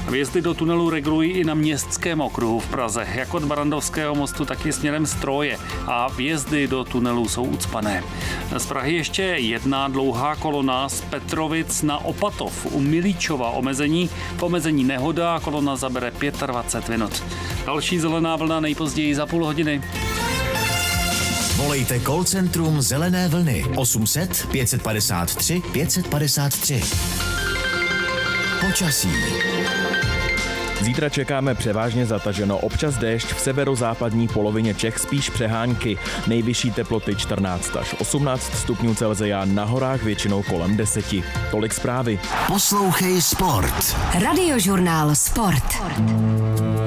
Vjezdy do tunelu regulují i na Městském okruhu v Praze, jak od Barrandovského mostu, tak i směrem Stroje. A vjezdy do tunelů jsou ucpané. Z Prahy ještě jedna dlouhá kolona z Petrovic na Opatov. U Milíčova omezení nehoda a kolona zabere 25 minut. Další zelená vlna nejpozději za půl hodiny. Volejte call centrum Zelené vlny 800 553 553. Počasí. Zítra čekáme převážně zataženo, občas déšť, v severozápadní polovině Čech spíš přehánky. Nejvyšší teploty 14 až 18 stupňů Celsia, na horách většinou kolem 10. Tolik zprávy. Poslouchej Sport. Radiožurnál Sport.